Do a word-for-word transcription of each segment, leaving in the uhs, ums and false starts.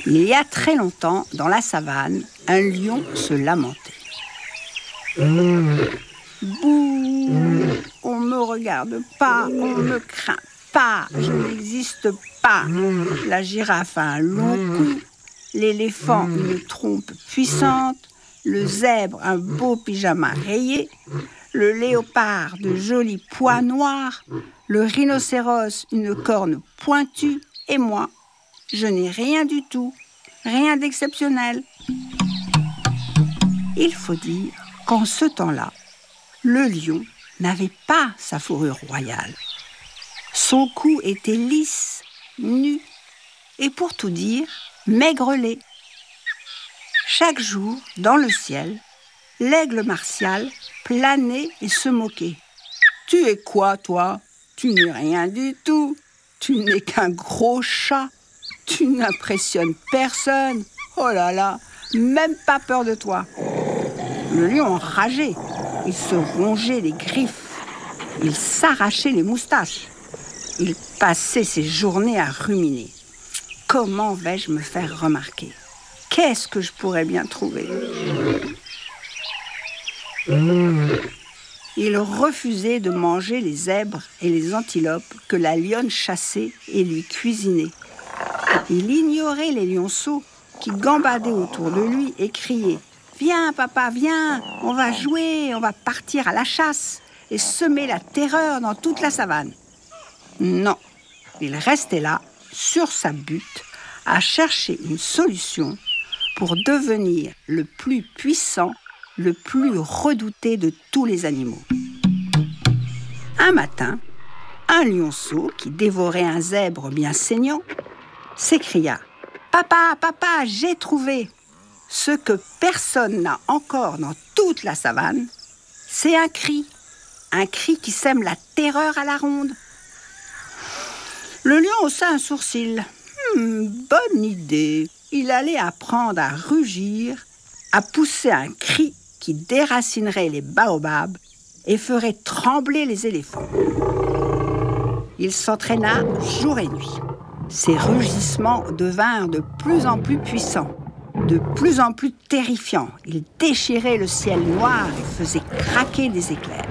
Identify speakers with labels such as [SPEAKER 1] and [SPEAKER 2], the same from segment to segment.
[SPEAKER 1] Il y a très longtemps, dans la savane, un lion se lamentait. Bouh, on me regarde pas, on me craint pas, je n'existe pas. La girafe a un long cou, l'éléphant une trompe puissante, le zèbre un beau pyjama rayé, le léopard de jolis pois noirs, le rhinocéros une corne pointue, et moi, je n'ai rien du tout, rien d'exceptionnel. Il faut dire qu'en ce temps-là, le lion n'avait pas sa fourrure royale. Son cou était lisse, nu, et pour tout dire, maigrelet. Chaque jour, dans le ciel, l'aigle martial planait et se moquait. « Tu es quoi, toi ? Tu n'es rien du tout. Tu n'es qu'un gros chat. Tu n'impressionnes personne. Oh là là, même pas peur de toi. » Le lion enrageait. Il se rongeait les griffes. Il s'arrachait les moustaches. Il passait ses journées à ruminer. Comment vais-je me faire remarquer ? Qu'est-ce que je pourrais bien trouver ? Il refusait de manger les zèbres et les antilopes que la lionne chassait et lui cuisinait. Il ignorait les lionceaux qui gambadaient autour de lui et criaient « Viens, papa, viens, on va jouer, on va partir à la chasse et semer la terreur dans toute la savane. » Non, il restait là, sur sa butte, à chercher une solution pour devenir le plus puissant, le plus redouté de tous les animaux. Un matin, un lionceau qui dévorait un zèbre bien saignant s'écria « Papa, papa, j'ai trouvé !» Ce que personne n'a encore dans toute la savane, c'est un cri, un cri qui sème la terreur à la ronde. Le lion haussa un sourcil. Hmm, bonne idée. Il allait apprendre à rugir, à pousser un cri qui déracinerait les baobabs et ferait trembler les éléphants. Il s'entraîna jour et nuit. Ses rugissements devinrent de plus en plus puissants, de plus en plus terrifiants. Il déchirait le ciel noir et faisait craquer des éclairs.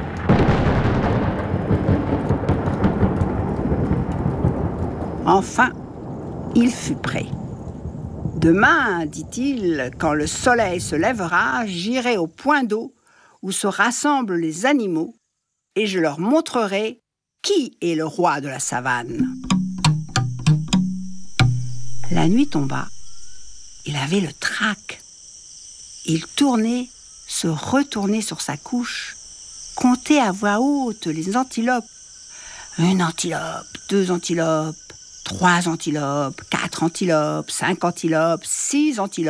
[SPEAKER 1] Enfin, il fut prêt. « Demain, dit-il, quand le soleil se lèvera, j'irai au point d'eau où se rassemblent les animaux et je leur montrerai qui est le roi de la savane. » La nuit tomba. Il avait le trac. Il tournait, se retournait sur sa couche, comptait à voix haute les antilopes. Une antilope, deux antilopes, trois antilopes, quatre antilopes, cinq antilopes, six antilopes.